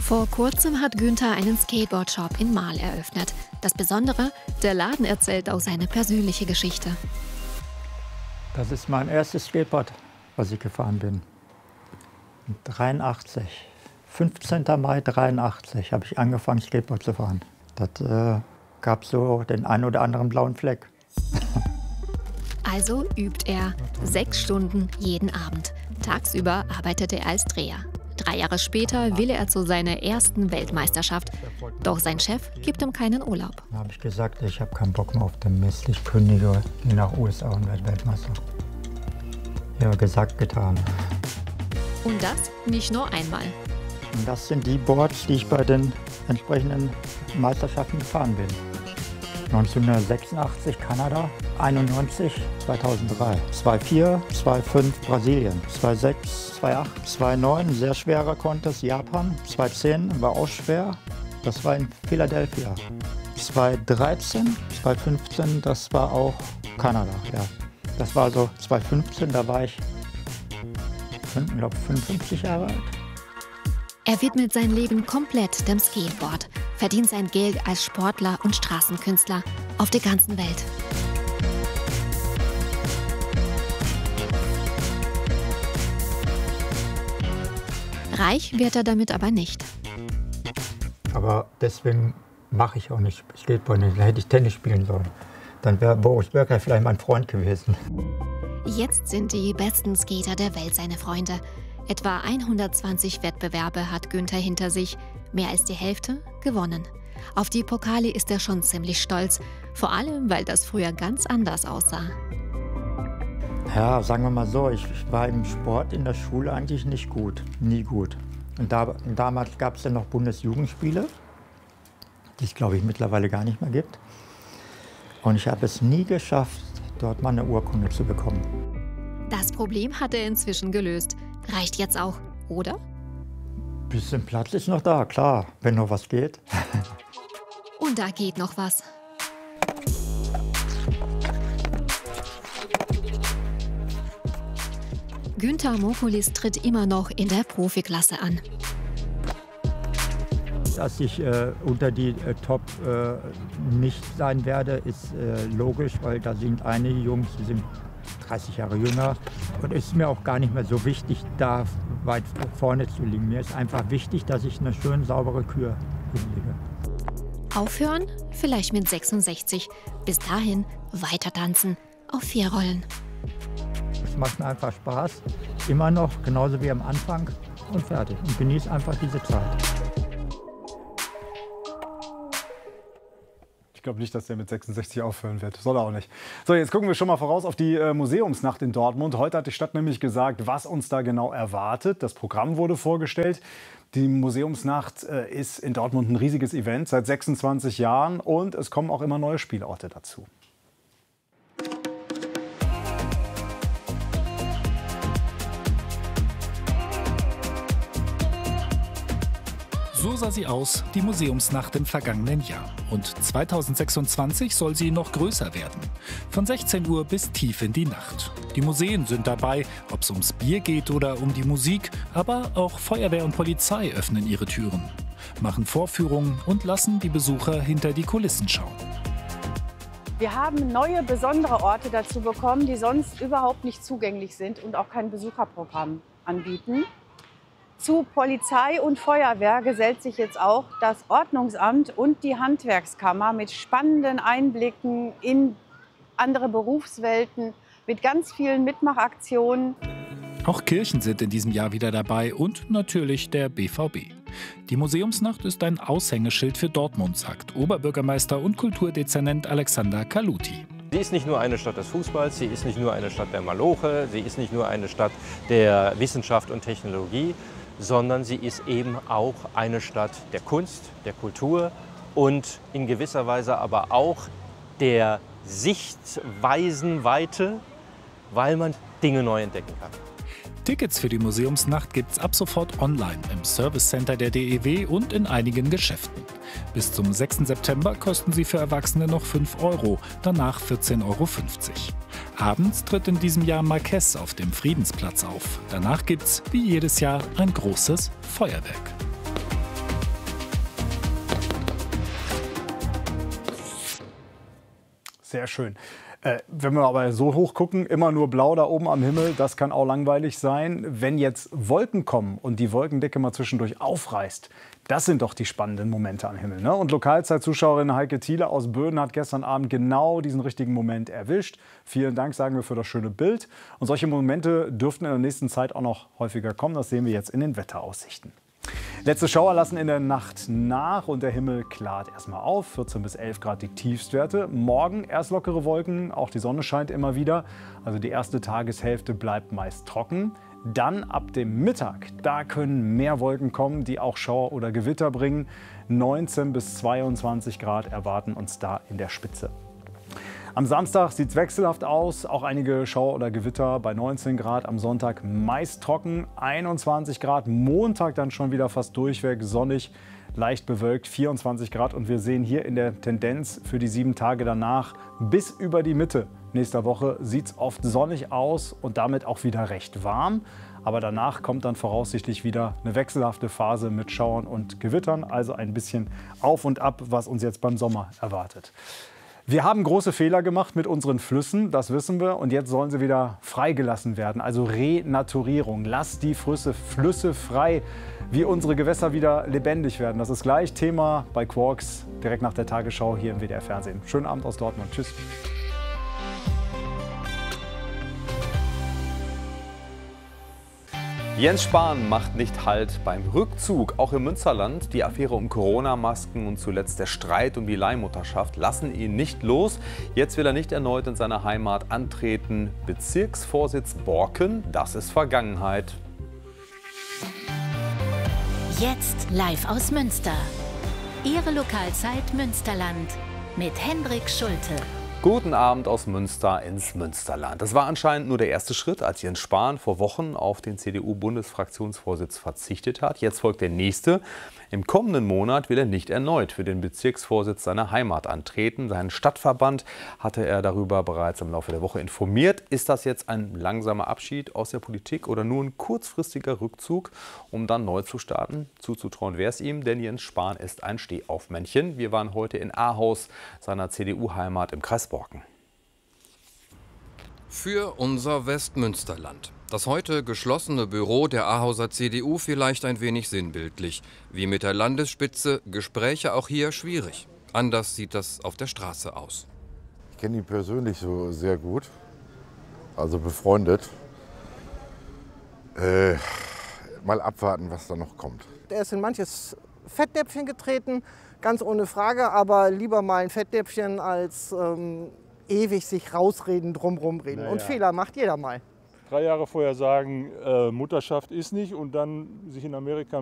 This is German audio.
Vor kurzem hat Günther einen Skateboard-Shop in Marl eröffnet. Das Besondere, der Laden erzählt auch seine persönliche Geschichte. Das ist mein erstes Skateboard, was ich gefahren bin. 83. 15. Mai 83 habe ich angefangen, Skateboard zu fahren. Das gab so den einen oder anderen blauen Fleck. Also übt er 6 Stunden jeden Abend. Tagsüber arbeitet er als Dreher. 3 Jahre später will er zu seiner ersten Weltmeisterschaft. Doch sein Chef gibt ihm keinen Urlaub. Da habe ich gesagt, ich habe keinen Bock mehr auf den Mist. Ich kündige, gehe nach USA und werde Weltmeister. Ja, gesagt, getan. Und das nicht nur einmal. Und das sind die Boards, die ich bei den entsprechenden Meisterschaften gefahren bin. 1986 Kanada, 91 2003, 2004, 2005 Brasilien, 2006, 2008, 2009 sehr schwerer Contest Japan, 2010 war auch schwer, das war in Philadelphia. 2013, 2015, das war auch Kanada, ja. Das war so 2015, da war ich, glaube 55 Jahre alt. Er widmet sein Leben komplett dem Skateboard, verdient sein Geld als Sportler und Straßenkünstler auf der ganzen Welt. Reich wird er damit aber nicht. Aber deswegen mache ich auch nicht Skateboard, da hätte ich Tennis spielen sollen. Dann wäre Boris Becker vielleicht mein Freund gewesen. Jetzt sind die besten Skater der Welt seine Freunde. Etwa 120 Wettbewerbe hat Günther hinter sich, mehr als die Hälfte gewonnen. Auf die Pokale ist er schon ziemlich stolz, vor allem, weil das früher ganz anders aussah. Ja, sagen wir mal so, ich war im Sport in der Schule eigentlich nicht gut, nie gut. Und damals gab es ja noch Bundesjugendspiele, die es, glaube ich, mittlerweile gar nicht mehr gibt. Und ich habe es nie geschafft, dort mal eine Urkunde zu bekommen. Das Problem hat er inzwischen gelöst. Reicht jetzt auch, oder? Bisschen Platz ist noch da, klar, wenn noch was geht. Und da geht noch was. Günther Mokulis tritt immer noch in der Profiklasse an. Dass ich unter die Top nicht sein werde, ist logisch, weil da sind einige Jungs, die sind 30 Jahre jünger. Und es ist mir auch gar nicht mehr so wichtig, da weit vorne zu liegen. Mir ist einfach wichtig, dass ich eine schön saubere Kür hinlege. Aufhören? Vielleicht mit 66. Bis dahin weiter tanzen auf 4 Rollen. Es macht mir einfach Spaß, immer noch, genauso wie am Anfang, und fertig. Und genieße einfach diese Zeit. Ich glaube nicht, dass der mit 66 aufhören wird. Soll er auch nicht. So, jetzt gucken wir schon mal voraus auf die Museumsnacht in Dortmund. Heute hat die Stadt nämlich gesagt, was uns da genau erwartet. Das Programm wurde vorgestellt. Die Museumsnacht ist in Dortmund ein riesiges Event seit 26 Jahren und es kommen auch immer neue Spielorte dazu. So sah sie aus, die Museumsnacht im vergangenen Jahr. Und 2026 soll sie noch größer werden. Von 16 Uhr bis tief in die Nacht. Die Museen sind dabei, ob es ums Bier geht oder um die Musik, aber auch Feuerwehr und Polizei öffnen ihre Türen, machen Vorführungen und lassen die Besucher hinter die Kulissen schauen. Wir haben neue, besondere Orte dazu bekommen, die sonst überhaupt nicht zugänglich sind und auch kein Besucherprogramm anbieten. Zu Polizei und Feuerwehr gesellt sich jetzt auch das Ordnungsamt und die Handwerkskammer mit spannenden Einblicken in andere Berufswelten, mit ganz vielen Mitmachaktionen. Auch Kirchen sind in diesem Jahr wieder dabei und natürlich der BVB. Die Museumsnacht ist ein Aushängeschild für Dortmund, sagt Oberbürgermeister und Kulturdezernent Alexander Kaluti. Sie ist nicht nur eine Stadt des Fußballs, sie ist nicht nur eine Stadt der Maloche, sie ist nicht nur eine Stadt der Wissenschaft und Technologie, sondern sie ist eben auch eine Stadt der Kunst, der Kultur und in gewisser Weise aber auch der Sichtweisenweite, weil man Dinge neu entdecken kann. Tickets für die Museumsnacht gibt's ab sofort online im Service Center der DEW und in einigen Geschäften. Bis zum 6. September kosten sie für Erwachsene noch 5 €, danach 14,50 €. Abends tritt in diesem Jahr Marquez auf dem Friedensplatz auf. Danach gibt's, wie jedes Jahr, ein großes Feuerwerk. Sehr schön. Wenn wir aber so hoch gucken, immer nur blau da oben am Himmel, das kann auch langweilig sein. Wenn jetzt Wolken kommen und die Wolkendecke mal zwischendurch aufreißt, das sind doch die spannenden Momente am Himmel, ne? Und Lokalzeitzuschauerin Heike Thiele aus Böden hat gestern Abend genau diesen richtigen Moment erwischt. Vielen Dank, sagen wir, für das schöne Bild. Und solche Momente dürften in der nächsten Zeit auch noch häufiger kommen. Das sehen wir jetzt in den Wetteraussichten. Letzte Schauer lassen in der Nacht nach und der Himmel klart erstmal auf. 14 bis 11 Grad die Tiefstwerte. Morgen erst lockere Wolken, auch die Sonne scheint immer wieder. Also die erste Tageshälfte bleibt meist trocken. Dann ab dem Mittag, da können mehr Wolken kommen, die auch Schauer oder Gewitter bringen. 19 bis 22 Grad erwarten uns da in der Spitze. Am Samstag sieht es wechselhaft aus, auch einige Schauer oder Gewitter bei 19 Grad. Am Sonntag meist trocken, 21 Grad. Montag dann schon wieder fast durchweg sonnig, leicht bewölkt, 24 Grad. Und wir sehen hier in der Tendenz für die 7 Tage danach bis über die Mitte nächster Woche sieht es oft sonnig aus und damit auch wieder recht warm. Aber danach kommt dann voraussichtlich wieder eine wechselhafte Phase mit Schauern und Gewittern. Also ein bisschen auf und ab, was uns jetzt beim Sommer erwartet. Wir haben große Fehler gemacht mit unseren Flüssen, das wissen wir. Und jetzt sollen sie wieder freigelassen werden, also Renaturierung. Lasst die Flüsse frei, wie unsere Gewässer wieder lebendig werden. Das ist gleich Thema bei Quarks, direkt nach der Tagesschau hier im WDR Fernsehen. Schönen Abend aus Dortmund. Tschüss. Jens Spahn macht nicht Halt beim Rückzug. Auch im Münsterland die Affäre um Corona-Masken und zuletzt der Streit um die Leihmutterschaft lassen ihn nicht los. Jetzt will er nicht erneut in seiner Heimat antreten. Bezirksvorsitz Borken, das ist Vergangenheit. Jetzt live aus Münster. Ihre Lokalzeit Münsterland mit Hendrik Schulte. Guten Abend aus Münster ins Münsterland. Das war anscheinend nur der erste Schritt, als Jens Spahn vor Wochen auf den CDU-Bundesfraktionsvorsitz verzichtet hat. Jetzt folgt der nächste. Im kommenden Monat will er nicht erneut für den Bezirksvorsitz seiner Heimat antreten. Seinen Stadtverband hatte er darüber bereits im Laufe der Woche informiert. Ist das jetzt ein langsamer Abschied aus der Politik oder nur ein kurzfristiger Rückzug, um dann neu zu starten? Zuzutrauen wäre es ihm, denn Jens Spahn ist ein Stehaufmännchen. Wir waren heute in Ahaus, seiner CDU-Heimat im Kreis Borken. Für unser Westmünsterland. Das heute geschlossene Büro der Ahauser CDU vielleicht ein wenig sinnbildlich. Wie mit der Landesspitze, Gespräche auch hier schwierig. Anders sieht das auf der Straße aus. Ich kenne ihn persönlich so sehr gut, also befreundet. Mal abwarten, was da noch kommt. Er ist in manches Fettnäpfchen getreten, ganz ohne Frage, aber lieber mal ein Fettnäpfchen als ewig sich rausreden, drumherum reden. Und Fehler macht jeder mal. 3 Jahre vorher sagen, Mutterschaft ist nicht und dann sich in Amerika